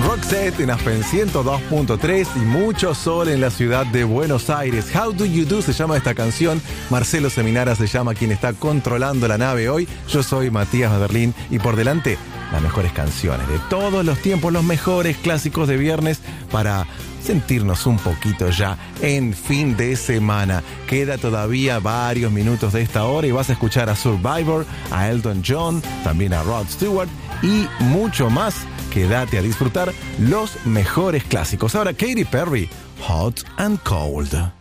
Roxette en Aspen 102.3 y mucho sol en la ciudad de Buenos Aires. How Do You Do se llama esta canción. Marcelo Seminara se llama quien está controlando la nave hoy. Yo soy Matías Maderlín y por delante las mejores canciones de todos los tiempos, los mejores clásicos de viernes para sentirnos un poquito ya en fin de semana. Queda todavía varios minutos de esta hora y vas a escuchar a Survivor, a Elton John, también a Rod Stewart y mucho más. Quédate a disfrutar los mejores clásicos. Ahora Katy Perry, Hot and Cold.